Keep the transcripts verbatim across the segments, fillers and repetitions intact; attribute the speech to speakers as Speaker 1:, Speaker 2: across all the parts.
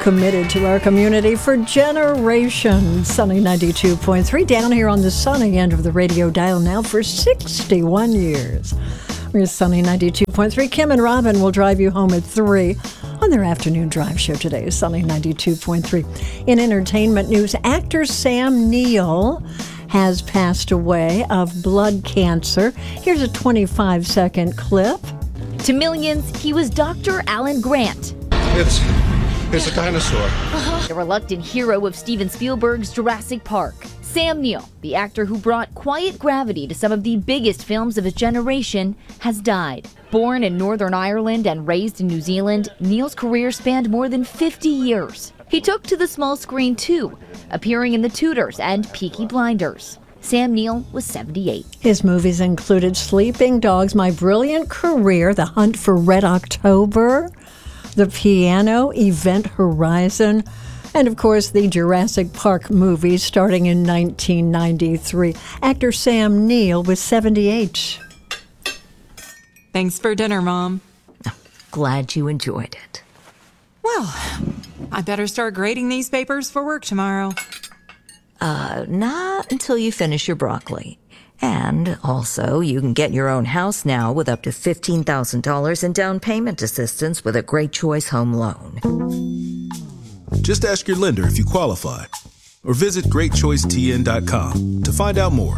Speaker 1: committed to our community for generations. Sunny ninety-two point three down here on the sunny end of the radio dial now for sixty-one years. We're Sunny ninety-two point three. Kim and Robin will drive you home at three on their afternoon drive show today, Sunny ninety-two point three. In entertainment news, actor Sam Neill has passed away of blood cancer. Here's a twenty-five second clip.
Speaker 2: To millions, he was Doctor Alan Grant.
Speaker 3: It's, it's a dinosaur.
Speaker 2: The reluctant hero of Steven Spielberg's Jurassic Park. Sam Neill, the actor who brought quiet gravity to some of the biggest films of his generation, has died. Born in Northern Ireland and raised in New Zealand, Neill's career spanned more than fifty years. He took to the small screen too, appearing in The Tudors and Peaky Blinders. Sam Neill was seventy-eight.
Speaker 1: His movies included Sleeping Dogs, My Brilliant Career, The Hunt for Red October, The Piano, Event Horizon, and of course the Jurassic Park movies starting in nineteen ninety-three. Actor Sam Neill was seventy-eight.
Speaker 4: Thanks for dinner, Mom.
Speaker 5: Glad you enjoyed it.
Speaker 4: Well, I better start grading these papers for work tomorrow.
Speaker 5: Uh, not until you finish your broccoli. And also, you can get your own house now with up to fifteen thousand dollars in down payment assistance with a Great Choice Home Loan.
Speaker 6: Just ask your lender if you qualify, or visit great choice t n dot com to find out more.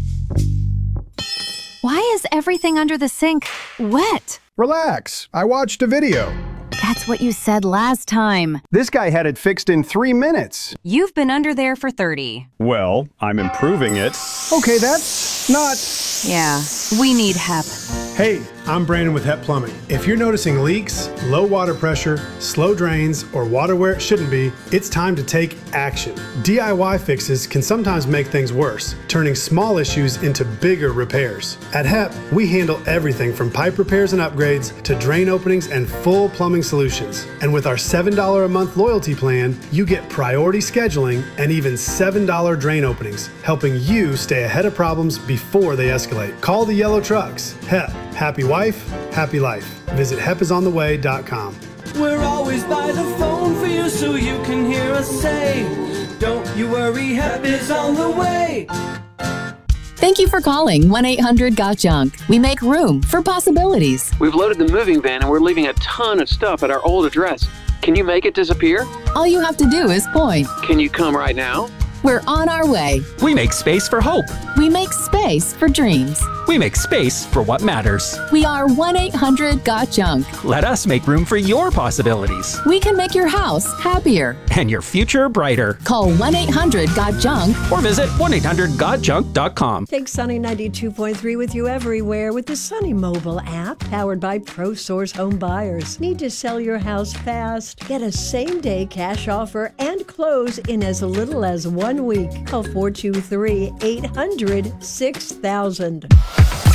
Speaker 7: Why is everything under the sink wet?
Speaker 8: Relax. I watched a video.
Speaker 7: That's what you said last time.
Speaker 8: This guy had it fixed in three minutes.
Speaker 7: You've been under there for thirty.
Speaker 8: Well, I'm improving it. Okay, that's not...
Speaker 7: Yeah, we need H E P.
Speaker 9: Hey, I'm Brandon with H E P Plumbing. If you're noticing leaks, low water pressure, slow drains, or water where it shouldn't be, it's time to take action. D I Y fixes can sometimes make things worse, turning small issues into bigger repairs. At H E P, we handle everything from pipe repairs and upgrades to drain openings and full plumbing solutions. And with our seven dollars a month loyalty plan, you get priority scheduling and even seven dollars drain openings, helping you stay ahead of problems before they escalate. Call the yellow trucks. H E P. Happy wife, happy life. Visit hep is on the way dot com.
Speaker 10: We're always by the phone for you so you can hear us say, don't you worry, H E P is on the way.
Speaker 11: Thank you for calling one eight hundred got junk. We make room for possibilities.
Speaker 12: We've loaded the moving van and we're leaving a ton of stuff at our old address. Can you make it disappear?
Speaker 11: All you have to do is point.
Speaker 12: Can you come right now?
Speaker 11: We're on our way.
Speaker 13: We make space for hope.
Speaker 11: We make space for dreams.
Speaker 13: We make space for what matters.
Speaker 11: We are one eight hundred got junk.
Speaker 13: Let us make room for your possibilities.
Speaker 11: We can make your house happier.
Speaker 13: And your future brighter.
Speaker 11: Call one eight hundred got junk.
Speaker 13: Or visit one eight hundred got junk dot com.
Speaker 1: Take Sunny ninety-two point three with you everywhere with the Sunny mobile app powered by ProSource Home Buyers. Need to sell your house fast? Get a same-day cash offer and close in as little as one week. Call four two three, eight hundred, six thousand.